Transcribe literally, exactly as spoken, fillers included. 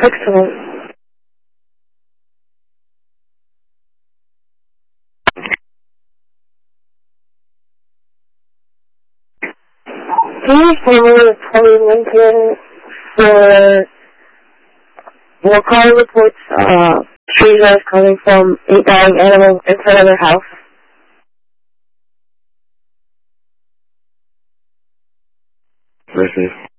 Excellent. Can you formally report Lincoln for more caller reports, uh, strangers coming from a dying animal in front of their house? Mercy.